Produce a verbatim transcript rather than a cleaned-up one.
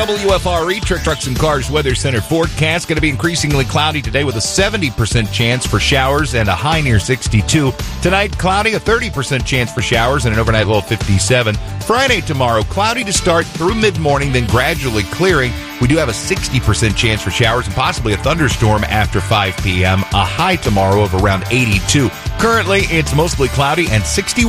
W F R E, Trick Trucks and Cars Weather Center forecast. Going to be increasingly cloudy today with a seventy percent chance for showers and a high near sixty-two. Tonight, cloudy, a thirty percent chance for showers and an overnight low of fifty-seven. Friday tomorrow, cloudy to start through mid-morning, then gradually clearing. We do have a sixty percent chance for showers and possibly a thunderstorm after five p.m. A high tomorrow of around eighty-two. Currently, it's mostly cloudy and sixty-one.